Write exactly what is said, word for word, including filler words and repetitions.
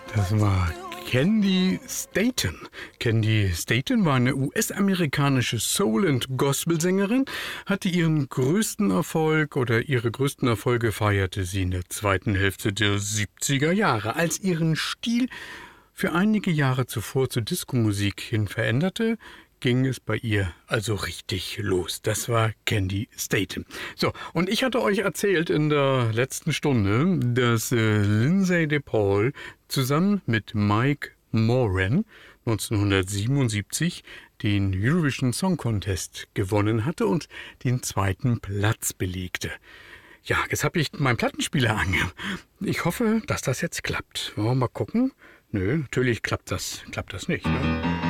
Das war Candy Staton. Candy Staton war eine U S-amerikanische Soul- und Gospelsängerin, hatte ihren größten Erfolg oder ihre größten Erfolge feierte sie in der zweiten Hälfte der siebziger Jahre, als ihren Stil für einige Jahre zuvor zur Diskomusik hin veränderte, ging es bei ihr also richtig los. Das war Candy Staton. So, und ich hatte euch erzählt in der letzten Stunde, dass äh, Lindsay DePaul zusammen mit Mike Moran neunzehnhundertsiebenundsiebzig den Eurovision Song Contest gewonnen hatte und den zweiten Platz belegte. Ja, jetzt habe ich meinen Plattenspieler ange. Ich hoffe, dass das jetzt klappt. Wollen wir mal gucken? Nö, natürlich klappt das, klappt das nicht. Ne?